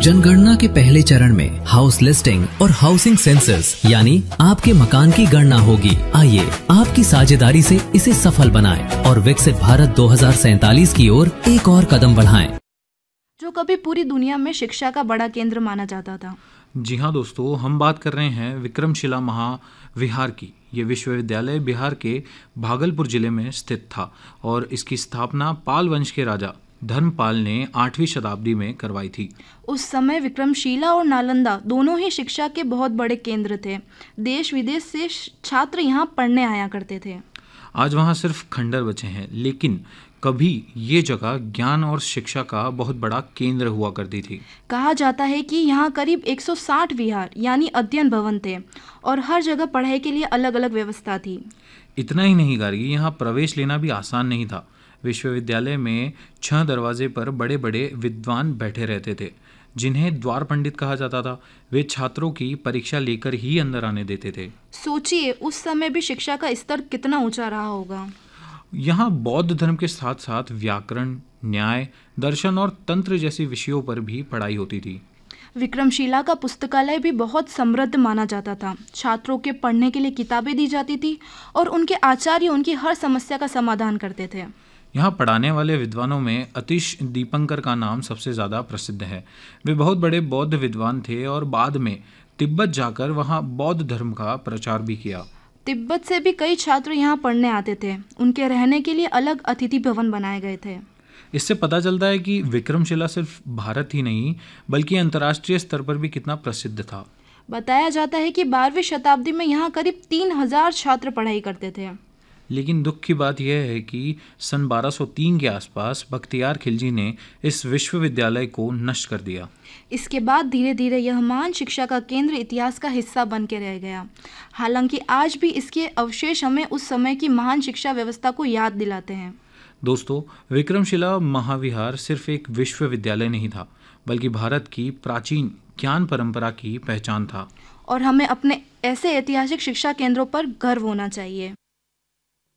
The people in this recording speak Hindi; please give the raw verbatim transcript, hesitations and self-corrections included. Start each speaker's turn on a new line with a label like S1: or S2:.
S1: जनगणना के पहले चरण में हाउस लिस्टिंग और हाउसिंग सेंसस यानी आपके मकान की गणना होगी। आइए आपकी साझेदारी से इसे सफल बनाएं और विकसित भारत दो हज़ार सैंतालीस की ओर एक और कदम बढ़ाएं।
S2: जो कभी पूरी दुनिया में शिक्षा का बड़ा केंद्र माना जाता था।
S3: जी हाँ दोस्तों, हम बात कर रहे हैं विक्रमशिला महाविहार की। ये विश्वविद्यालय बिहार के भागलपुर जिले में स्थित था और इसकी स्थापना पाल वंश के राजा धर्मपाल ने आठवीं शताब्दी में करवाई थी।
S2: उस समय विक्रमशिला और नालंदा दोनों ही शिक्षा के बहुत बड़े केंद्र थे। देश विदेश से छात्र यहाँ पढ़ने आया करते थे।
S3: आज वहाँ सिर्फ खंडर बचे हैं, लेकिन कभी ये जगह ज्ञान और शिक्षा का बहुत बड़ा केंद्र हुआ करती थी।
S2: कहा जाता है कि यहाँ करीब एक सौ साठ विहार यानी अध्ययन भवन थे और हर जगह पढ़ाई के लिए अलग अलग व्यवस्था थी।
S3: इतना ही नहीं गार्गी, यहाँ प्रवेश लेना भी आसान नहीं था। विश्वविद्यालय में छह दरवाजे पर बड़े बड़े विद्वान बैठे रहते थे, जिन्हें द्वार पंडित कहा जाता था। वे छात्रों की परीक्षा लेकर ही अंदर आने देते थे।
S2: सोचिए उस समय भी शिक्षा का स्तर कितना ऊंचा रहा होगा।
S3: यहाँ बौद्ध धर्म के साथ साथ व्याकरण, न्याय, दर्शन और तंत्र जैसे विषयों पर भी पढ़ाई होती थी।
S2: विक्रमशिला का पुस्तकालय भी बहुत समृद्ध माना जाता था। छात्रों के पढ़ने के लिए किताबें दी जाती थी और उनके आचार्य उनकी हर समस्या का समाधान करते थे।
S3: यहाँ पढ़ाने वाले विद्वानों में अतिश दीपंकर का नाम सबसे ज़्यादा प्रसिद्ध है। वे बहुत बड़े बौद्ध विद्वान थे और बाद में तिब्बत जाकर वहाँ बौद्ध धर्म का प्रचार भी किया।
S2: तिब्बत से भी कई छात्र यहाँ पढ़ने आते थे। उनके रहने के लिए अलग अतिथि भवन बनाए गए थे।
S3: इससे पता चलता है कि विक्रमशिला सिर्फ भारत ही नहीं बल्कि अंतर्राष्ट्रीय स्तर पर भी कितना प्रसिद्ध था।
S2: बताया जाता है कि बारहवीं शताब्दी में यहाँ करीब तीन हजार छात्र पढ़ाई करते थे।
S3: लेकिन दुख की बात यह है कि सन बारह सौ तीन के आसपास बख्तियार खिलजी ने इस विश्वविद्यालय को नष्ट कर दिया।
S2: इसके बाद धीरे धीरे यह महान शिक्षा का केंद्र इतिहास का हिस्सा बन के रह गया। हालांकि आज भी इसके अवशेष हमें उस समय की महान शिक्षा व्यवस्था को याद दिलाते हैं।
S3: दोस्तों, विक्रमशिला महाविहार सिर्फ एक विश्वविद्यालय नहीं था, बल्कि भारत की प्राचीन ज्ञान परंपरा की पहचान था।
S2: और हमें अपने ऐसे ऐतिहासिक शिक्षा केंद्रों पर गर्व होना चाहिए।